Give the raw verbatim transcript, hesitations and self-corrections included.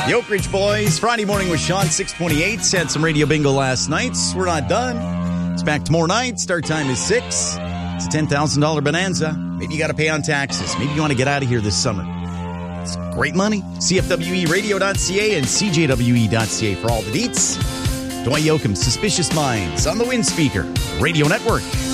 The Oak Ridge Boys, Friday morning with Sean, six twenty-eight. Had some radio bingo last night. We're not done. It's back tomorrow night. Start time is six. It's a ten thousand dollars bonanza. Maybe you got to pay on taxes. Maybe you want to get out of here this summer. It's great money. C F W E radio dot C A and C J W E dot C A for all the deets. Dwight Yoakam, Suspicious Minds on the Wind Speaker Radio Network.